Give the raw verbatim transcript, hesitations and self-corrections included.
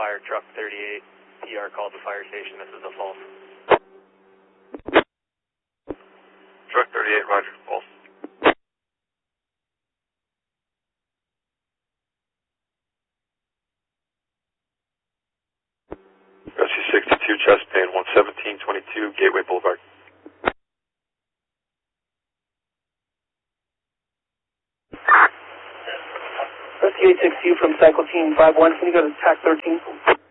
fire truck thirty-eight. P R called the fire station. This is a false. Truck thirty-eight, roger, false. Rescue sixty-two, chest pain, one seventeen twenty-two, Gateway Boulevard. Rescue eight six two from Cycle Team five one, can you go to T A C thirteen?